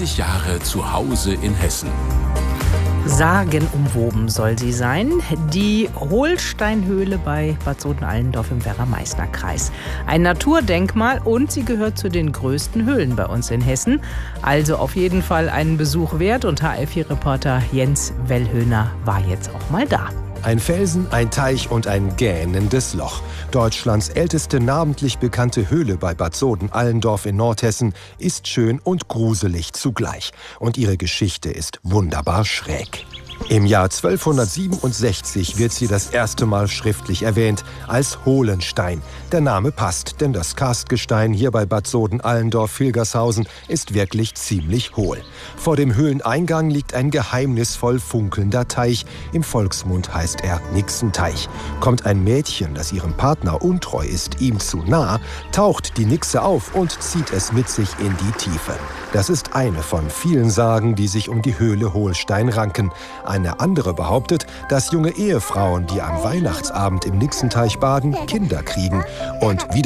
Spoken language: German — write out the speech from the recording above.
30 Jahre zu Hause in Hessen. Sagenumwoben soll sie sein. Die Holsteinhöhle bei Bad Soden-Allendorf im Werra-Meißner-Kreis. Ein Naturdenkmal und sie gehört zu den größten Höhlen bei uns in Hessen. Also auf jeden Fall einen Besuch wert. Und HR4-Reporter Jens Wellhöhner war jetzt auch mal da. Ein Felsen, ein Teich und ein gähnendes Loch. Deutschlands älteste namentlich bekannte Höhle bei Bad Soden-Allendorf in Nordhessen ist schön und gruselig zugleich. Und ihre Geschichte ist wunderbar schräg. Im Jahr 1267 wird sie das erste Mal schriftlich erwähnt als Hohlenstein. Der Name passt, denn das Karstgestein hier bei Bad Soden-Allendorf-Vilgershausen ist wirklich ziemlich hohl. Vor dem Höhleneingang liegt ein geheimnisvoll funkelnder Teich. Im Volksmund heißt er Nixenteich. Kommt ein Mädchen, das ihrem Partner untreu ist, ihm zu nah, taucht die Nixe auf und zieht es mit sich in die Tiefe. Das ist eine von vielen Sagen, die sich um die Höhle Hohlstein ranken. Eine andere behauptet, dass junge Ehefrauen, die am Weihnachtsabend im Nixenteich baden, Kinder kriegen. Und wie